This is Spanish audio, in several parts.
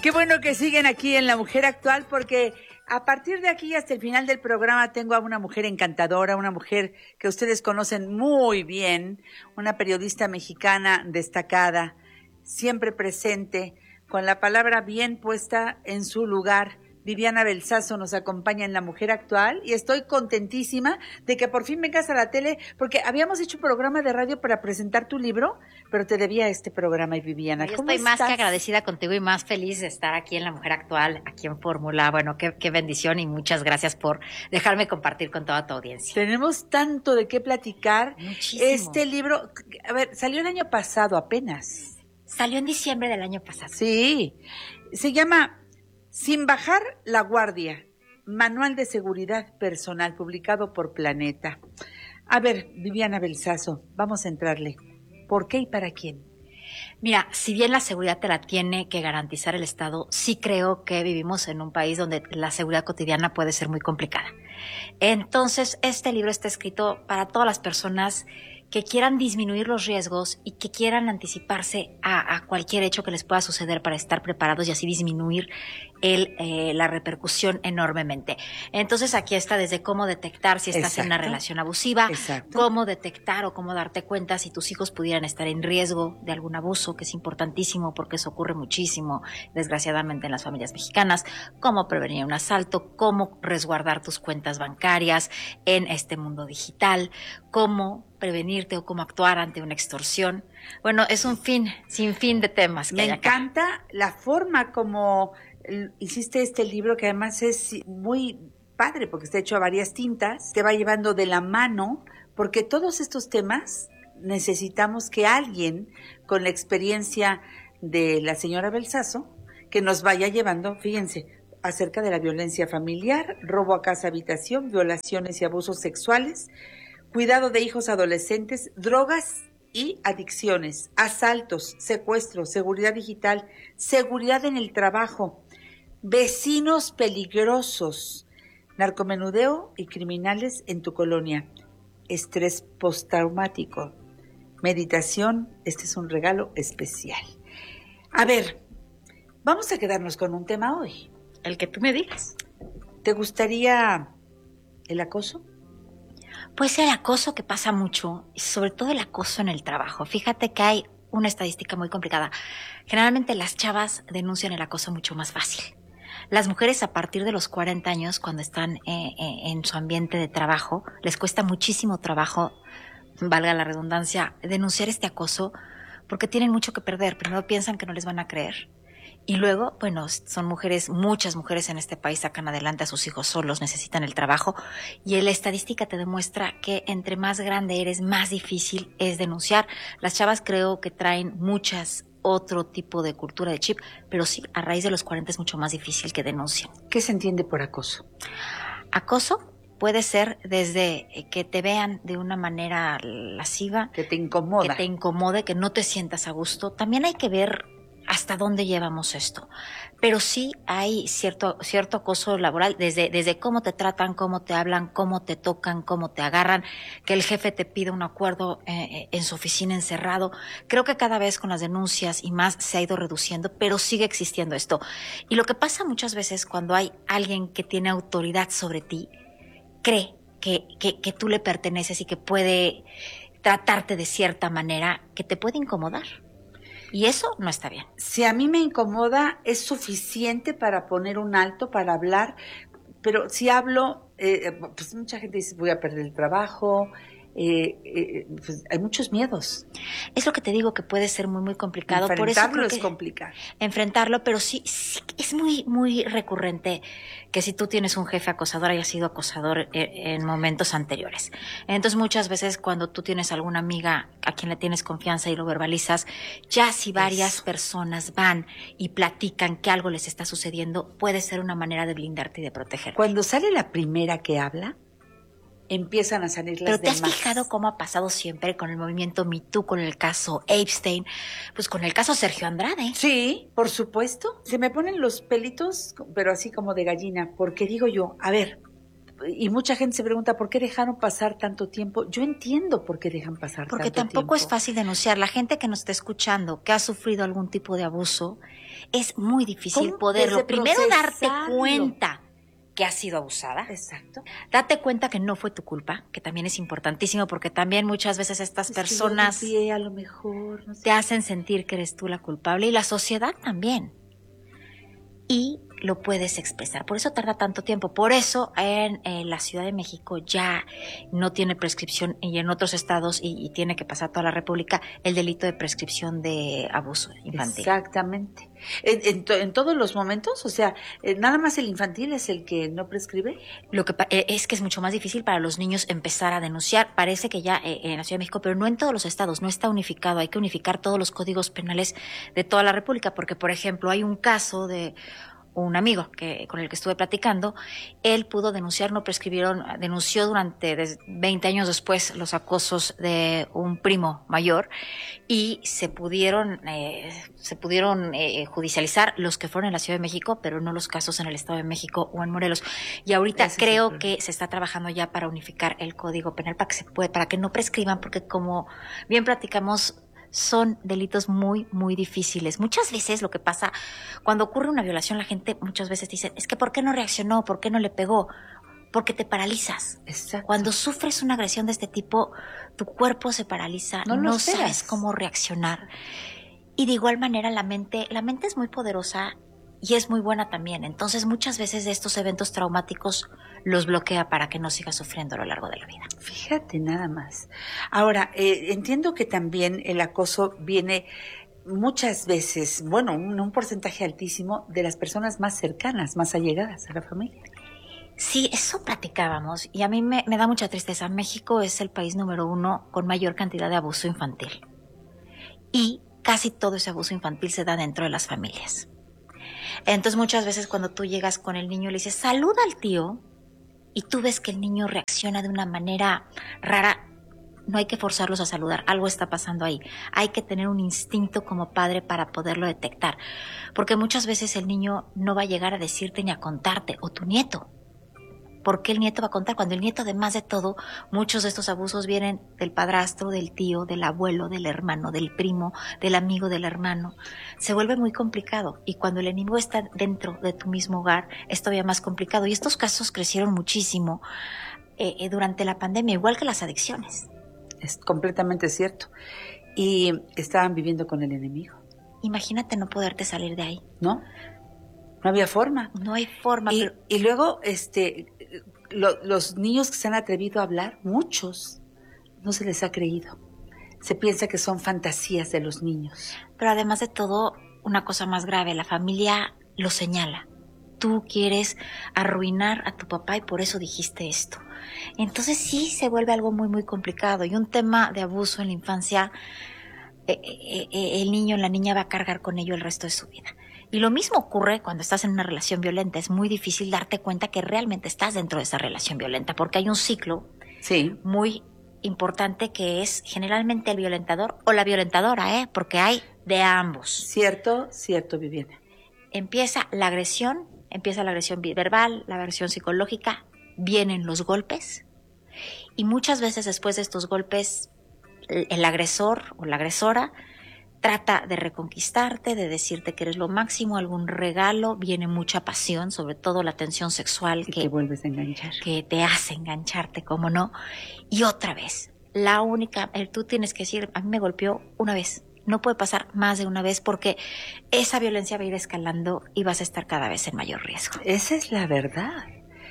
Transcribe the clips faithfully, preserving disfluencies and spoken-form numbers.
Qué bueno que siguen aquí en La Mujer Actual, porque a partir de aquí hasta el final del programa tengo a una mujer encantadora, una mujer que ustedes conocen muy bien, una periodista mexicana destacada, siempre presente, con la palabra bien puesta en su lugar. Viviana Belsazo nos acompaña en La Mujer Actual y estoy contentísima de que por fin vengas a la tele, porque habíamos hecho un programa de radio para presentar tu libro, pero te debía este programa. Y Viviana, Yo ¿cómo estoy estás? más que agradecida contigo y más feliz de estar aquí en La Mujer Actual, aquí en Fórmula. Bueno, qué, qué bendición y muchas gracias por dejarme compartir con toda tu audiencia. Tenemos tanto de qué platicar. Muchísimo. Este libro, a ver, salió el año pasado apenas. Salió en diciembre del año pasado. Sí, se llama Sin bajar la guardia, Manual de Seguridad Personal, publicado por Planeta. A ver, Viviana Belsazo, vamos a entrarle. ¿Por qué y para quién? Mira, si bien la seguridad te la tiene que garantizar el Estado, sí creo que vivimos en un país donde la seguridad cotidiana puede ser muy complicada. Entonces, este libro está escrito para todas las personas que quieran disminuir los riesgos y que quieran anticiparse a, a cualquier hecho que les pueda suceder para estar preparados y así disminuir el, eh, la repercusión enormemente. Entonces aquí está desde cómo detectar si estás Exacto. en una relación abusiva, Exacto. cómo detectar o cómo darte cuenta si tus hijos pudieran estar en riesgo de algún abuso, que es importantísimo porque eso ocurre muchísimo, desgraciadamente, en las familias mexicanas, cómo prevenir un asalto, cómo resguardar tus cuentas bancarias en este mundo digital, cómo prevenirte o cómo actuar ante una extorsión. Bueno, es un fin, sin fin de temas que Me hay acá. encanta la forma como hiciste este libro, que además es muy padre porque está hecho a varias tintas, te va llevando de la mano, porque todos estos temas necesitamos que alguien con la experiencia de la señora Belsazo, que nos vaya llevando, fíjense, acerca de la violencia familiar, robo a casa habitación, violaciones y abusos sexuales, cuidado de hijos adolescentes, drogas y adicciones, asaltos, secuestros, seguridad digital, seguridad en el trabajo, vecinos peligrosos, narcomenudeo y criminales en tu colonia, estrés postraumático, meditación. Este es un regalo especial. A ver, vamos a quedarnos con un tema hoy. El que tú me digas. ¿Te gustaría el acoso? Pues el acoso que pasa mucho, y sobre todo el acoso en el trabajo. Fíjate que hay una estadística muy complicada. Generalmente las chavas denuncian el acoso mucho más fácil. Las mujeres a partir de los cuarenta años, cuando están eh, eh, en su ambiente de trabajo, les cuesta muchísimo trabajo, valga la redundancia, denunciar este acoso porque tienen mucho que perder. Primero piensan que no les van a creer. Y luego, bueno, son mujeres, muchas mujeres en este país sacan adelante a sus hijos solos, necesitan el trabajo. Y la estadística te demuestra que entre más grande eres, más difícil es denunciar. Las chavas creo que traen muchas otro tipo de cultura de chip, pero sí, a raíz de los cuarenta es mucho más difícil que denuncien. ¿Qué se entiende por acoso? Acoso puede ser desde que te vean de una manera lasciva. Que te incomoda. Que te incomode, que no te sientas a gusto. También hay que ver hasta dónde llevamos esto. Pero sí hay cierto, cierto acoso laboral, desde, desde cómo te tratan, cómo te hablan, cómo te tocan, cómo te agarran, que el jefe te pide un acuerdo eh, en su oficina encerrado. Creo que cada vez con las denuncias y más se ha ido reduciendo, pero sigue existiendo esto. Y lo que pasa muchas veces cuando hay alguien que tiene autoridad sobre ti, cree que, que, que tú le perteneces y que puede tratarte de cierta manera, que te puede incomodar. Y eso no está bien. Si a mí me incomoda, es suficiente para poner un alto, para hablar, pero si hablo, eh, pues mucha gente dice, voy a perder el trabajo, eh, eh, pues hay muchos miedos. Es lo que te digo, que puede ser muy, muy complicado. Enfrentarlo Por eso creo es que complicado. Enfrentarlo, pero sí, sí es muy, muy recurrente que si tú tienes un jefe acosador, haya sido acosador en, en momentos anteriores. Entonces, muchas veces cuando tú tienes alguna amiga a quien le tienes confianza y lo verbalizas, ya si varias Eso. personas van y platican que algo les está sucediendo, puede ser una manera de blindarte y de protegerte. Cuando sale la primera que habla, empiezan a salir las Pero ¿te demás? has fijado cómo ha pasado siempre con el movimiento Me Too, con el caso Epstein, pues con el caso Sergio Andrade? Sí, por supuesto. Se me ponen los pelitos, pero así como de gallina, porque digo yo, a ver, y mucha gente se pregunta, ¿por qué dejaron pasar tanto tiempo? Yo entiendo por qué dejan pasar Porque tanto tiempo. Porque tampoco es fácil denunciar. La gente que nos está escuchando, que ha sufrido algún tipo de abuso, es muy difícil ¿Cómo? poderlo. Desde Primero darte procesarlo. cuenta que has sido abusada. Exacto. Date cuenta que no fue tu culpa, que también es importantísimo, porque también muchas veces estas Es que personas yo limpié, a lo mejor, no sé. te hacen sentir que eres tú la culpable y la sociedad también. Y lo puedes expresar. Por eso tarda tanto tiempo. Por eso en, en la Ciudad de México ya no tiene prescripción, y en otros estados, y, y tiene que pasar toda la República, el delito de prescripción de abuso infantil. Exactamente. En, en, to- en todos los momentos, o sea, eh, nada más el infantil es el que no prescribe. Lo que pa- eh, es que es mucho más difícil para los niños empezar a denunciar. Parece que ya eh, en la Ciudad de México, pero no en todos los estados, no está unificado. Hay que unificar todos los códigos penales de toda la República, porque, por ejemplo, hay un caso de un amigo que con el que estuve platicando. Él pudo denunciar, no prescribieron, denunció durante des- veinte años después los acosos de un primo mayor, y se pudieron eh, se pudieron eh, judicializar los que fueron en la Ciudad de México, pero no los casos en el Estado de México o en Morelos. Y ahorita Ese es el creo problema. que se está trabajando ya para unificar el Código Penal para que se puede, para que no prescriban, porque como bien platicamos, son delitos muy, muy difíciles. Muchas veces lo que pasa cuando ocurre una violación, la gente muchas veces dice, es que ¿por qué no reaccionó? ¿Por qué no le pegó? Porque te paralizas. Exacto. Cuando sufres una agresión de este tipo, tu cuerpo se paraliza, No no, lo sabes esperas. cómo reaccionar. Y de igual manera la mente, la mente es muy poderosa y es muy buena también. Entonces muchas veces de estos eventos traumáticos los bloquea para que no siga sufriendo a lo largo de la vida. Fíjate nada más. Ahora, eh, entiendo que también el acoso viene muchas veces, bueno, un, un porcentaje altísimo de las personas más cercanas, más allegadas a la familia. Sí, eso platicábamos y a mí me, me da mucha tristeza. México es el país número uno con mayor cantidad de abuso infantil. Y casi todo ese abuso infantil se da dentro de las familias. Entonces muchas veces cuando tú llegas con el niño y le dices, saluda al tío, y tú ves que el niño reacciona de una manera rara, no hay que forzarlos a saludar, algo está pasando ahí. Hay que tener un instinto como padre para poderlo detectar, porque muchas veces el niño no va a llegar a decirte ni a contarte, o tu nieto. ¿Por qué el nieto va a contar? Cuando el nieto, además de todo, muchos de estos abusos vienen del padrastro, del tío, del abuelo, del hermano, del primo, del amigo del hermano. Se vuelve muy complicado, y cuando el enemigo está dentro de tu mismo hogar, es todavía más complicado. Y estos casos crecieron muchísimo eh, eh, durante la pandemia, igual que las adicciones. Es completamente cierto. Y estaban viviendo con el enemigo, Imagínate no poderte salir de ahí. ¿no? No había forma. No hay forma. Y, pero... y luego, este, lo- los niños que se han atrevido a hablar, muchos, no se les ha creído. Se piensa que son fantasías de los niños. Pero además de todo, una cosa más grave, la familia lo señala. Tú quieres arruinar a tu papá y por eso dijiste esto. Entonces sí se vuelve algo muy, muy complicado. Y un tema de abuso en la infancia, eh, eh, eh, el niño, la niña va a cargar con ello el resto de su vida. Y lo mismo ocurre cuando estás en una relación violenta. Es muy difícil darte cuenta que realmente estás dentro de esa relación violenta, porque hay un ciclo Sí. muy importante que es generalmente el violentador o la violentadora, ¿eh? Porque hay de ambos. Cierto, cierto, Viviana. Empieza la agresión, empieza la agresión verbal, la agresión psicológica, vienen los golpes, y muchas veces después de estos golpes el, el agresor o la agresora trata de reconquistarte, de decirte que eres lo máximo, algún regalo, viene mucha pasión, sobre todo la tensión sexual Y que te vuelves a enganchar. que te hace engancharte, como no. Y otra vez, la única, el, tú tienes que decir, a mí me golpeó una vez. No puede pasar más de una vez, porque esa violencia va a ir escalando y vas a estar cada vez en mayor riesgo. Esa es la verdad.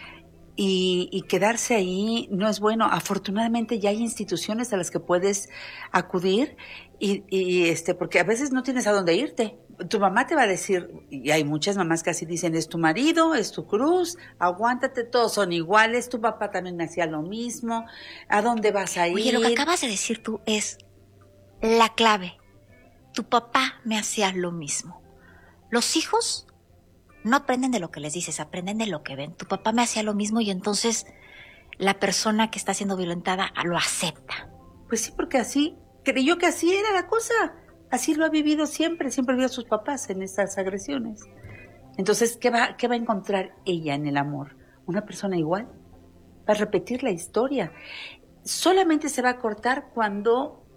Y, y quedarse ahí no es bueno. Afortunadamente ya hay instituciones a las que puedes acudir y, y este, porque a veces no tienes a dónde irte. Tu mamá te va a decir, y hay muchas mamás que así dicen, es tu marido, es tu cruz, aguántate, todos son iguales, tu papá también me hacía lo mismo, ¿a dónde vas a ir? Oye, lo que acabas de decir tú es la clave. Tu papá me hacía lo mismo. Los hijos no aprenden de lo que les dices, aprenden de lo que ven. Tu papá me hacía lo mismo, y entonces la persona que está siendo violentada lo acepta. Pues sí, porque así, creyó que así era la cosa. Así lo ha vivido siempre, siempre vio a sus papás en estas agresiones. Entonces, ¿qué va, qué va a encontrar ella en el amor? ¿Una persona igual? Va a repetir la historia. Solamente se va a cortar cuando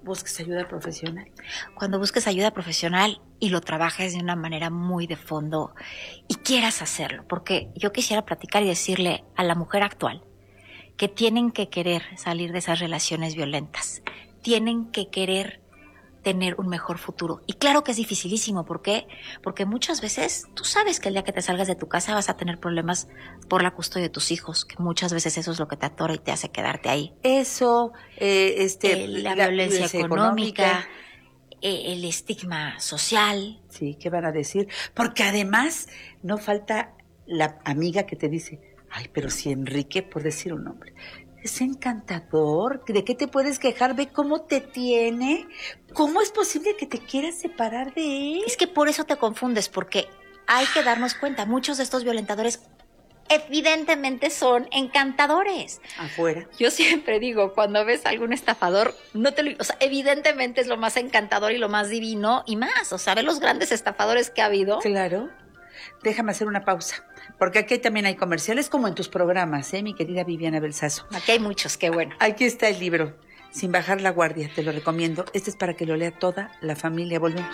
busques ayuda profesional. Cuando busques ayuda profesional y lo trabajes de una manera muy de fondo y quieras hacerlo, porque yo quisiera platicar y decirle a la mujer actual que tienen que querer salir de esas relaciones violentas, tienen que querer tener un mejor futuro. Y claro que es dificilísimo, ¿por qué? Porque muchas veces tú sabes que el día que te salgas de tu casa vas a tener problemas por la custodia de tus hijos, que muchas veces eso es lo que te atora y te hace quedarte ahí. Eso, eh, este, Eh, la, la violencia violencia económica, económica. eh, el estigma social. Sí, ¿qué van a decir? Porque además no falta la amiga que te dice, ay, pero si Enrique, por decir un nombre, es encantador, ¿de qué te puedes quejar? Ve cómo te tiene, ¿cómo es posible que te quieras separar de él? Es que por eso te confundes, porque hay que darnos cuenta, muchos de estos violentadores evidentemente son encantadores. Afuera. Yo siempre digo, cuando ves a algún estafador, no te lo, o sea, evidentemente es lo más encantador y lo más divino y más, o sea, ve los grandes estafadores que ha habido. Claro. Déjame hacer una pausa, porque aquí también hay comerciales como en tus programas, ¿eh, mi querida Viviana Belsazo? Aquí hay muchos, qué bueno. Aquí está el libro, Sin bajar la guardia, te lo recomiendo. Este es para que lo lea toda la familia. Volvemos.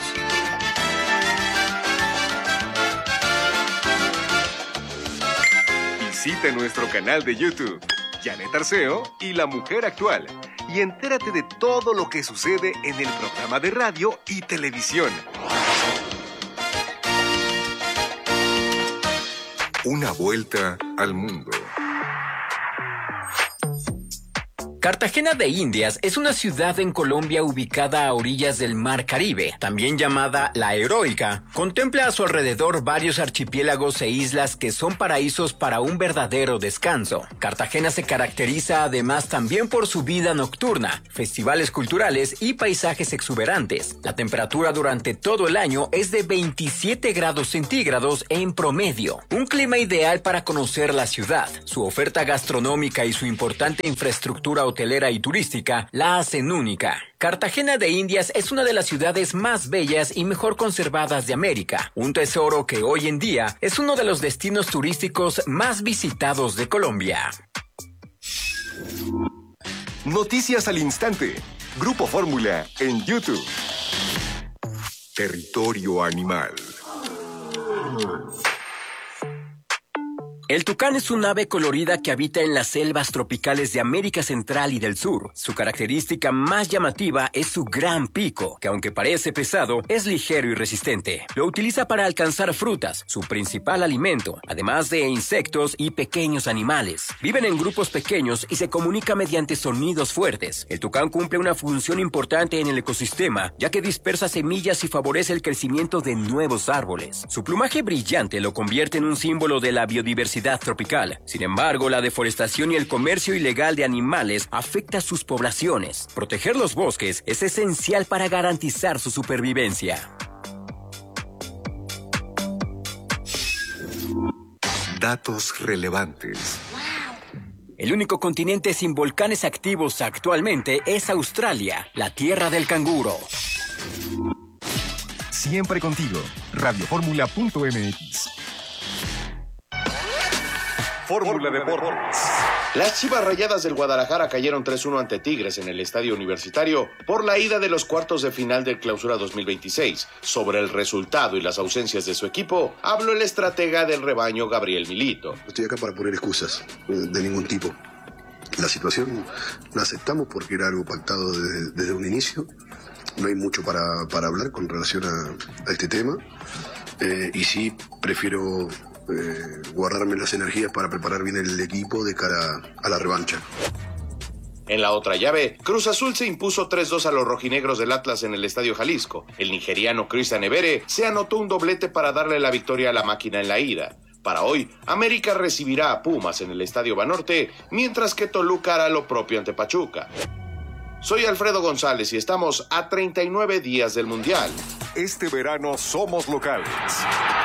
Visita nuestro canal de YouTube, Janet Arceo y La Mujer Actual, y entérate de todo lo que sucede en el programa de radio y televisión. Una vuelta al mundo. Cartagena de Indias es una ciudad en Colombia ubicada a orillas del Mar Caribe, también llamada La Heroica. Contempla a su alrededor varios archipiélagos e islas que son paraísos para un verdadero descanso. Cartagena se caracteriza además también por su vida nocturna, festivales culturales y paisajes exuberantes. La temperatura durante todo el año es de veintisiete grados centígrados en promedio. Un clima ideal para conocer la ciudad. Su oferta gastronómica y su importante infraestructura hotelera y turística la hacen única. Cartagena de Indias es una de las ciudades más bellas y mejor conservadas de América, un tesoro que hoy en día es uno de los destinos turísticos más visitados de Colombia. Noticias al instante. Grupo Fórmula en YouTube. Territorio animal. El tucán es un ave colorida que habita en las selvas tropicales de América Central y del Sur. Su característica más llamativa es su gran pico, que aunque parece pesado, es ligero y resistente. Lo utiliza para alcanzar frutas, su principal alimento, además de insectos y pequeños animales. Viven en grupos pequeños y se comunica mediante sonidos fuertes. El tucán cumple una función importante en el ecosistema, ya que dispersa semillas y favorece el crecimiento de nuevos árboles. Su plumaje brillante lo convierte en un símbolo de la biodiversidad tropical. Sin embargo, la deforestación y el comercio ilegal de animales afecta a sus poblaciones. Proteger los bosques es esencial para garantizar su supervivencia. Datos relevantes. El único continente sin volcanes activos actualmente es Australia, la tierra del canguro. Siempre contigo. radioformula punto m x. Fórmula Deportes. Las Chivas Rayadas del Guadalajara cayeron tres uno ante Tigres en el Estadio Universitario por la ida de los cuartos de final del Clausura dos mil veintiséis. Sobre el resultado y las ausencias de su equipo, habló el estratega del rebaño, Gabriel Milito. Estoy acá para poner excusas de ningún tipo. La situación la aceptamos porque era algo pactado desde, desde un inicio. No hay mucho para, para hablar con relación a, a este tema. Eh, y sí, prefiero... Eh, guardarme las energías para preparar bien el equipo de cara a la revancha. En la otra llave, Cruz Azul se impuso tres dos a los rojinegros del Atlas en el Estadio Jalisco. El nigeriano Christian Ebere se anotó un doblete para darle la victoria a la máquina en la ida. Para hoy, América recibirá a Pumas en el Estadio Banorte, mientras que Toluca hará lo propio ante Pachuca. Soy Alfredo González y estamos a treinta y nueve días del Mundial. Este verano somos locales.